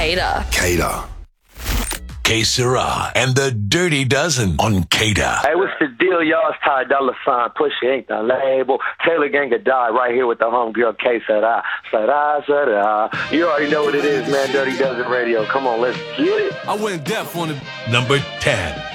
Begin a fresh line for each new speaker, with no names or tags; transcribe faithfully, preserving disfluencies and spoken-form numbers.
Cater.
Cater.
K Sarah and the Dirty Dozen on Cater.
Hey, what's the deal, y'all? It's Ty Dolla Sign. Pusha ain't the label. Taylor Gang of Die right here with the homegirl K Sarah. Sarah, Sarah. You already know what it is, man. Dirty Dozen Radio. Come on, let's get it.
I went deaf on the
Number ten.